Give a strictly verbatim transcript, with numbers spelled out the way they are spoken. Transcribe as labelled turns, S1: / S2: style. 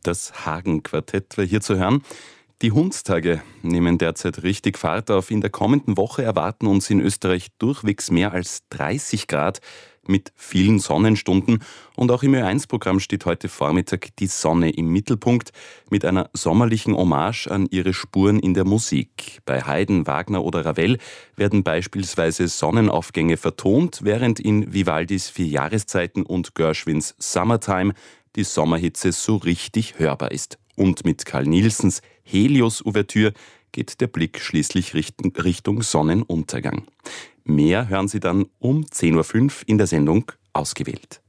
S1: Das Hagen-Quartett war hier zu hören. Die Hundstage nehmen derzeit richtig Fahrt auf. In der kommenden Woche erwarten uns in Österreich durchwegs mehr als dreißig Grad mit vielen Sonnenstunden. Und auch im Ö eins Programm steht heute Vormittag die Sonne im Mittelpunkt mit einer sommerlichen Hommage an ihre Spuren in der Musik. Bei Haydn, Wagner oder Ravel werden beispielsweise Sonnenaufgänge vertont, während in Vivaldis Vier Jahreszeiten und Gershwins Summertime die Sommerhitze so richtig hörbar ist. Und mit Carl Nielsens Helios-Ouvertüre geht der Blick schließlich Richtung Sonnenuntergang. Mehr hören Sie dann um zehn Uhr fünf in der Sendung Ausgewählt.